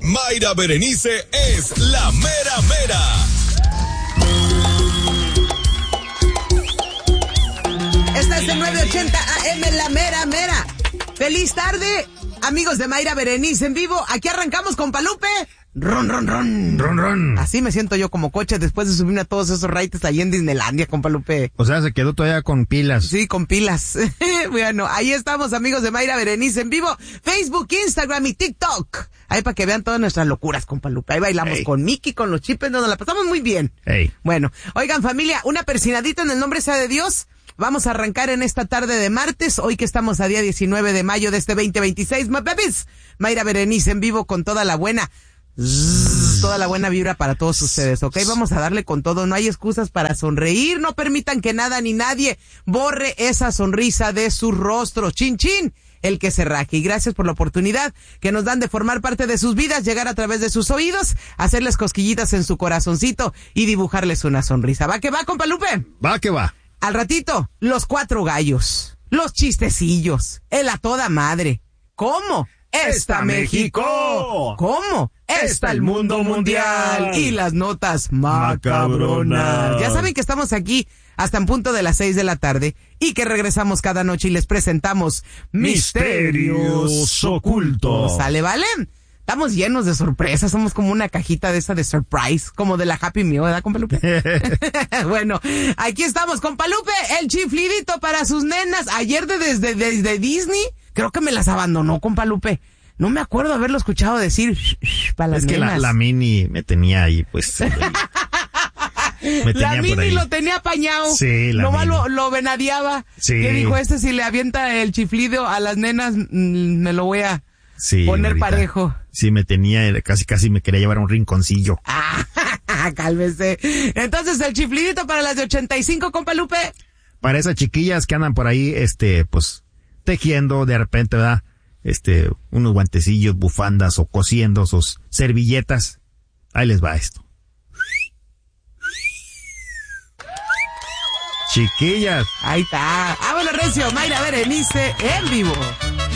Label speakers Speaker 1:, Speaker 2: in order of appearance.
Speaker 1: Mayra Berenice es la mera mera.
Speaker 2: Esta es el 980 AM, la mera mera. Feliz tarde, amigos de Mayra Berenice en vivo. Aquí arrancamos con Palupe. Ron, ron, ron.
Speaker 3: Ron, ron.
Speaker 2: Así me siento yo como coche después de subirme a todos esos raites ahí en Disneylandia con Palupe.
Speaker 3: O sea, se quedó todavía con pilas.
Speaker 2: Sí, con pilas. Bueno, ahí estamos, amigos de Mayra Berenice en vivo. Facebook, Instagram y TikTok. Ahí para que vean todas nuestras locuras con Palupe. Ahí bailamos con Mickey, con los chipes, nos la pasamos muy bien. Bueno, oigan familia, una persinadita en el nombre sea de Dios. Vamos a arrancar en esta tarde de martes, hoy que estamos a día 19 de mayo de este 2026. My babies, Mayra Berenice en vivo con toda la buena vibra para todos ustedes, ¿ok? Vamos a darle con todo, no hay excusas para sonreír, no permitan que nada ni nadie borre esa sonrisa de su rostro. Chin, chin, el que se raje. Y gracias por la oportunidad que nos dan de formar parte de sus vidas, llegar a través de sus oídos, hacerles cosquillitas en su corazoncito y dibujarles una sonrisa. ¿Va que va, compa Lupe?
Speaker 3: Va que va.
Speaker 2: Al ratito, los cuatro gallos, los chistecillos, el a toda madre. ¿Cómo? ¡Está México! ¿Cómo? ¡Está el mundo mundial! Y las notas macabronas. Ya saben que estamos aquí hasta en punto de las 6 de la tarde y que regresamos cada noche y les presentamos Misterios Ocultos. ¿Sale, vale? Estamos llenos de sorpresas, somos como una cajita de esa de surprise, como de la Happy Meal, ¿verdad, compa Lupe? Bueno, aquí estamos, compa Lupe, el chiflidito para sus nenas. Ayer desde Disney, creo que me las abandonó, compa Lupe. No me acuerdo haberlo escuchado decir para las nenas. Es que
Speaker 3: la Mini me tenía ahí, pues.
Speaker 2: La Mini lo tenía apañado.
Speaker 3: Sí,
Speaker 2: nomás lo venadeaba.
Speaker 3: Sí.
Speaker 2: Que dijo, si le avienta el chiflido a las nenas, me lo voy a poner ahorita parejo.
Speaker 3: Sí, me tenía, casi me quería llevar a un rinconcillo.
Speaker 2: Cálmese. Entonces, el chiflidito para las de 85, compa Lupe.
Speaker 3: Para esas chiquillas que andan por ahí, pues, tejiendo de repente, ¿verdad? Unos guantecillos, bufandas o cosiendo sus servilletas. Ahí les va esto. Chiquillas.
Speaker 2: Ahí está. Vámonos, recio, Mayra Berenice en vivo.